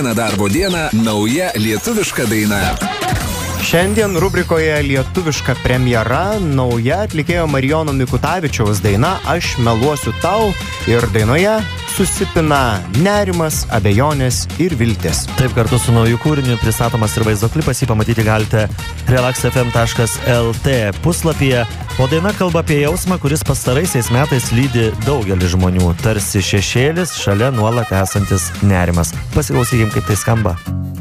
Darbo dieną nauja lietuviška daina. Šiandien rubrikoje lietuviška premjera nauja atlikėjo Marijono Mikutavičiaus daina Aš meluosiu tau ir dainoje susipina nerimas, abejonės ir viltis. Taip, kartu su nauju kūriniu pristatomas ir vaizdo klipas, jį pamatyti galite relaxfm.lt puslapyje. O daina kalba apie jausmą, kuris pastaraisiais metais lydi daugelį žmonių, tarsi šešėlis šalia nuolat esantis nerimas. Pasiklausykim, kaip tai skamba.